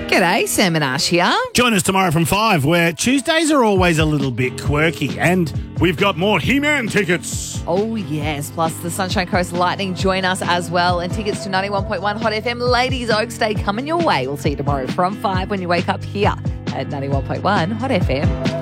G'day, Sam and Ash here. Join us tomorrow from 5, where Tuesdays are always a little bit quirky, and we've got more He-Man tickets. Oh, yes. Plus the Sunshine Coast Lightning join us as well. And tickets to 91.1 Hot FM Ladies Oaks Day coming your way. We'll see you tomorrow from 5 when you wake up here at 91.1 Hot FM.